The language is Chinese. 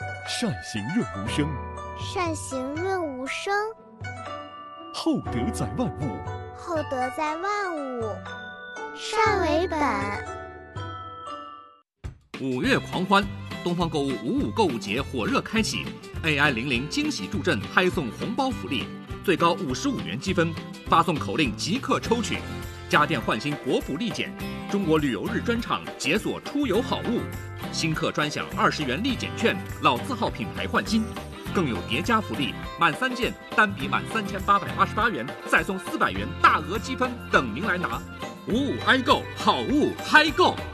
善行润无声， 善行润无声， 厚德载万物， 厚德载万物，善为本。 5月狂欢，东方购物55购物节火热开启 ，AI00惊喜助阵嗨送红包福利，最高55元积分，发送口令即刻抽取。家电换新国补立减，中国旅游日专场解锁出游好物，新客专享20元立减券，老字号品牌换新，更有叠加福利，满3件单笔满3888元，再送400元大额积分等您来拿。55i购好物嗨购。